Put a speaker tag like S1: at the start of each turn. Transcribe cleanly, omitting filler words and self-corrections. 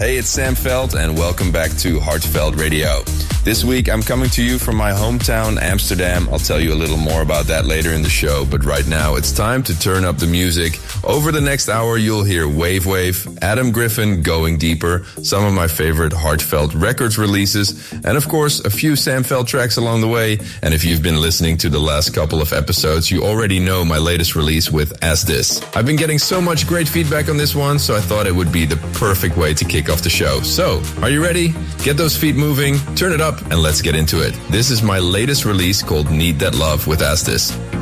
S1: Hey, it's Sam Veld, and welcome back to Heartfelt Radio. This week, I'm coming to you from my hometown, Amsterdam. I'll tell you a little more about that later in the show, but right now, it's time to turn up the music. Over the next hour, you'll hear Wave Wave, Adam Griffin, Going Deeper, some of my favorite Heartfelt Records releases, and of course, a few Sam Veld tracks along the way. And if you've been listening to the last couple of episodes, you already know my latest release with As This. I've been getting so much great feedback on this one, so I thought it would be the perfect way to kick off the show. So, are you ready? Get those feet moving, turn it up, and let's get into it. This is my latest release called Need That Love with As This.